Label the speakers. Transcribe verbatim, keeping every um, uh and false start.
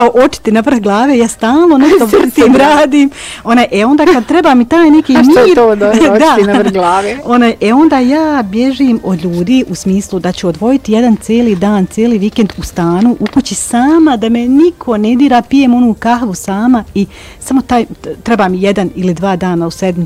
Speaker 1: očiti na vrh glave, ja stalno nešto vrtim, radim. Ona, e onda kad treba mi taj neki mir...
Speaker 2: A što je to da očiti na vrh glave?
Speaker 1: Ona, e onda ja bježim od ljudi u smislu da ću odvojiti jedan cijeli dan, cijeli vikend u stanu, u kući sama, da me niko ne dira, pijem onu kahvu sama i samo taj, treba mi jedan ili dva dana u sedmici